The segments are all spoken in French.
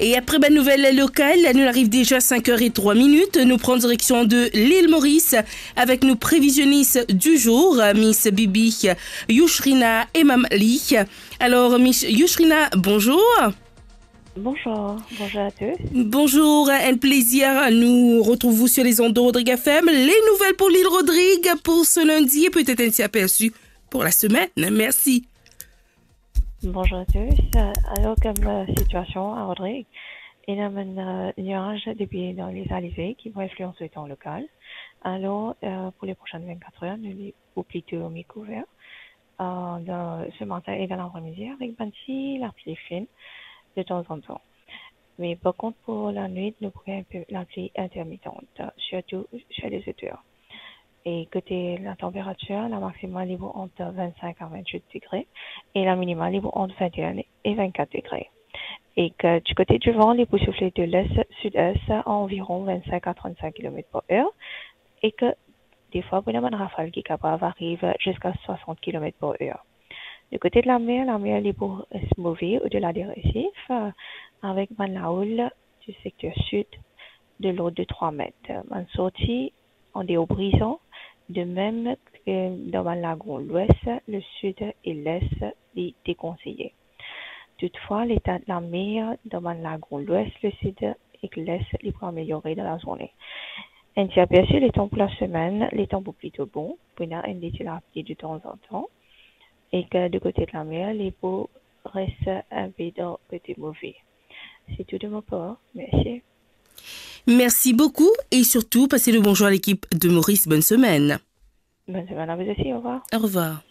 Et après ma nouvelle locale, nous arrive déjà à 5h03. Nous prenons direction de l'île Maurice avec nos prévisionnistes du jour, Miss Bibi Youshrina et Mamli. Alors, Miss Youshrina, bonjour. Bonjour à tous. Bonjour, un plaisir. Nous retrouvons sur les ondes de Rodrigue FM. Les nouvelles pour l'île Rodrigue pour ce lundi et peut-être ainsi aperçu pour la semaine. Merci. Bonjour à tous. Alors, comme situation à Rodrigue, il y a un nuage depuis dans les alizés qui vont influencer le temps local. Alors, pour les prochaines 24 heures, nous ou plutôt mi-couvert ce matin et dans l'après-midi avec Bansi, la pluie fine de temps en temps. Mais par contre, pour la nuit, nous pourrions un peu la pluie intermittente, surtout chez les auteurs. Et côté la température, la maximale est entre 25 à 28 degrés et la minimale est entre 21 et 24 degrés. Et que du côté du vent, les poussées souffler de l'est-sud-est à environ 25 à 35 km par heure et que des fois, pour une rafale qui est capable arrive jusqu'à 60 km par heure. Du côté de la mer est pour se mouvoir au-delà des récifs avec la houle du secteur sud de l'eau de 3 mètres. En sortie, en des hauts brisants, de même que dans le lagon l'ouest, le sud et l'est est déconseillé. Toutefois, l'état de la mer dans le lagon l'ouest, le sud et l'est est pour améliorer dans la journée. Ainsi aperçu, les temps pour la semaine, les temps pour plutôt bons, pour une indice la pluie de temps en temps, et que de côté de la mer, les beaux restent un peu dans le côté mauvais. C'est tout de mon part. Merci. Merci beaucoup et surtout, passez le bonjour à l'équipe de Maurice. Bonne semaine. Bonne semaine à vous aussi. Au revoir. Au revoir.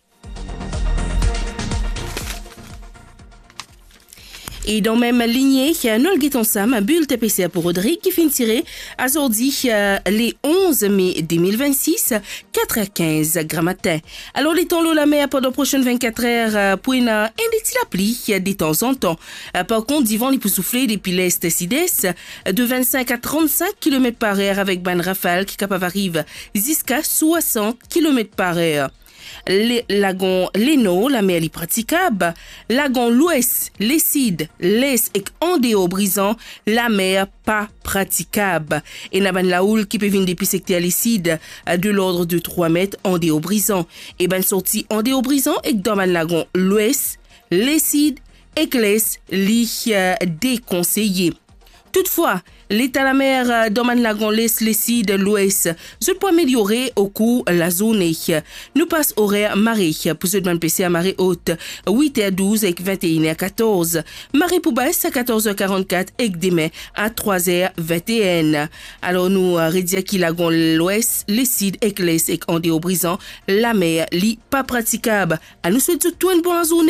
Et dans même lignée, nous avons ensemble un bulletin PCR pour Rodrigue qui finit tiré à aujourd'hui les 11 mai 2026, 4h15 grammatin. Alors, les temps la mer pendant les prochaines 24 heures pour une indice la pluie de temps en temps. Par contre, divan les peut souffler depuis l'est sud-est de 25 à 35 km par heure avec ban rafale qui capable arrive jusqu'à 60 km par heure. Lagon Leno, la mer est praticable. Lagon l'ouest, les sud, l'est et en déo brisant, la mer pas praticable. Et n'a la houle qui peut venir depuis secteur les sud de l'ordre de 3 mètres en déo brisant. Et ben sorti en déo brisant et dans le lagon l'ouest, les sud et l'est li déconseillé. Toutefois, l'état de la mer dans le lagon l'est, les sud, l'ouest, je peux améliorer au cours de la journée. Nous passons horaire marée pour ce demain PC à marée haute, 8h12 et 21h14. Marée pour baisse à 14h44 et demain à 3h21. Alors nous redire qu'il lagon l'ouest, les sud et l'est et en déo brisant, la mer li pas praticable. À nous souhaiter tout une bonne journée.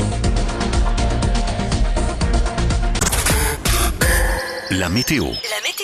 La météo.